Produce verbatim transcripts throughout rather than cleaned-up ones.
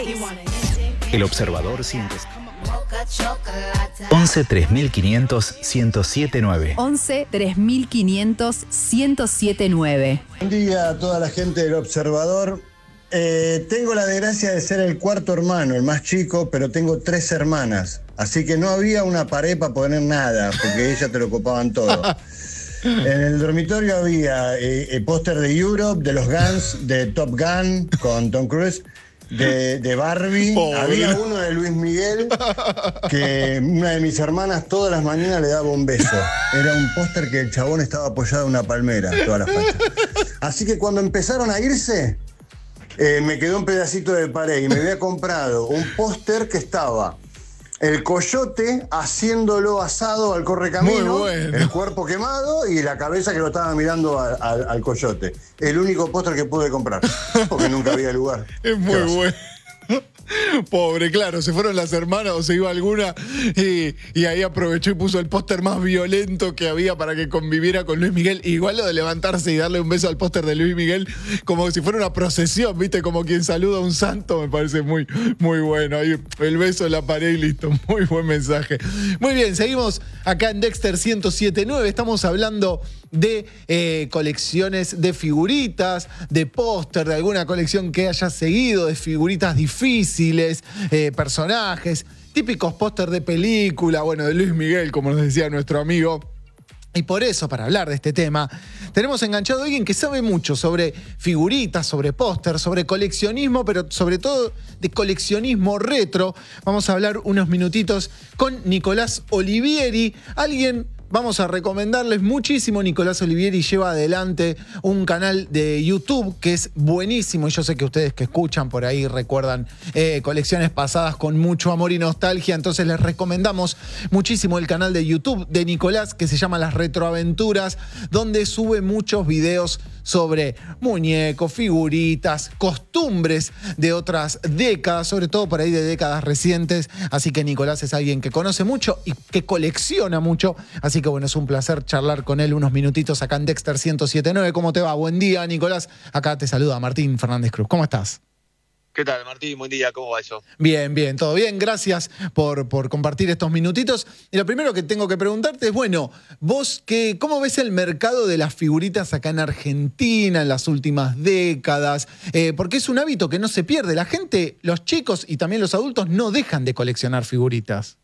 seis. El Observador ciento once tres mil quinientos ciento siete nueve. once tres mil quinientos ciento siete nueve. Buen día a toda la gente del Observador. Eh, tengo la desgracia de ser el cuarto hermano, el más chico, pero tengo tres hermanas. Así que no había una pared para poner nada, porque ellas te lo copaban todo. En el dormitorio había eh, el póster de Europe, de los Guns, de Top Gun con Tom Cruise, de, de Barbie. Pobre. Había uno de Luis Miguel, que una de mis hermanas todas las mañanas le daba un beso. Era un póster que el chabón estaba apoyado en una palmera, todas las fachas. Así que cuando empezaron a irse, eh, me quedó un pedacito de pared y me había comprado un póster que estaba el coyote haciéndolo asado al correcamino, bueno. El cuerpo quemado y la cabeza que lo estaba mirando a, a, al coyote. El único póster que pude comprar, porque nunca había lugar. Es muy bueno. Pobre, claro, se fueron las hermanas o se iba alguna y, y ahí aprovechó y puso el póster más violento que había para que conviviera con Luis Miguel. Igual lo de levantarse y darle un beso al póster de Luis Miguel como si fuera una procesión, ¿viste? Como quien saluda a un santo, me parece muy, muy bueno. Ahí el beso en la pared y listo, muy buen mensaje. Muy bien, seguimos acá en Dexter ciento siete nueve, estamos hablando de eh, colecciones de figuritas, de póster, de alguna colección que hayas seguido, de figuritas difíciles, eh, personajes, típicos póster de película, bueno, de Luis Miguel, como nos decía nuestro amigo. Y por eso, para hablar de este tema, tenemos enganchado a alguien que sabe mucho sobre figuritas, sobre póster, sobre coleccionismo, pero sobre todo de coleccionismo retro. Vamos a hablar unos minutitos con Nicolás Olivieri, alguien... Vamos a recomendarles muchísimo. Nicolás Olivieri lleva adelante un canal de YouTube que es buenísimo. Y yo sé que ustedes que escuchan por ahí recuerdan eh, colecciones pasadas con mucho amor y nostalgia. Entonces les recomendamos muchísimo el canal de YouTube de Nicolás que se llama Las Retroaventuras, donde sube muchos videos sobre muñecos, figuritas, costumbres de otras décadas, sobre todo por ahí de décadas recientes. Así que Nicolás es alguien que conoce mucho y que colecciona mucho. Así que bueno, es un placer charlar con él unos minutitos acá en Dexter ciento siete nueve. ¿Cómo te va? Buen día, Nicolás. Acá te saluda Martín Fernández Cruz. ¿Cómo estás? ¿Qué tal, Martín? Buen día, ¿cómo va eso? Bien, bien, todo bien. Gracias por, por compartir estos minutitos. Y lo primero que tengo que preguntarte es, bueno, vos, qué, ¿cómo ves el mercado de las figuritas acá en Argentina en las últimas décadas? Eh, porque es un hábito que no se pierde. La gente, los chicos y también los adultos no dejan de coleccionar figuritas.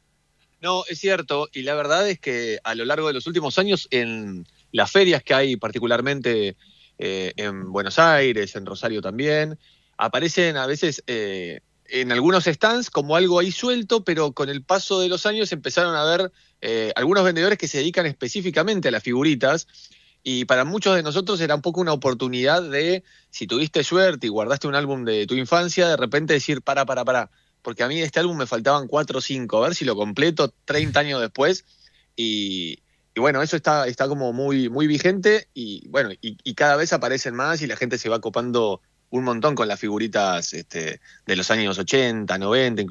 No, es cierto. Y la verdad es que a lo largo de los últimos años, en las ferias que hay particularmente eh, en Buenos Aires, en Rosario también, aparecen a veces eh, en algunos stands como algo ahí suelto, pero con el paso de los años empezaron a ver eh, algunos vendedores que se dedican específicamente a las figuritas, y para muchos de nosotros era un poco una oportunidad de, si tuviste suerte y guardaste un álbum de tu infancia, de repente decir, para, para, para, porque a mí de este álbum me faltaban cuatro o cinco, a ver si lo completo treinta años después, y... Y bueno, eso está, está como muy, muy vigente, y bueno, y, y cada vez aparecen más y la gente se va copando un montón con las figuritas este, de los años ochenta, noventa,